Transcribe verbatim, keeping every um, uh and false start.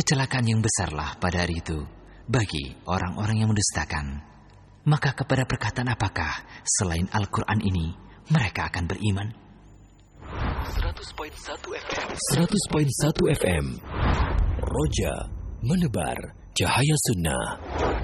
kecelakaan yang besarlah pada hari itu bagi orang-orang yang mendustakan. Maka kepada perkataan apakah selain Al-Quran ini mereka akan beriman? seratus koma satu F M seratus koma satu F M Roja menebar cahaya sunnah.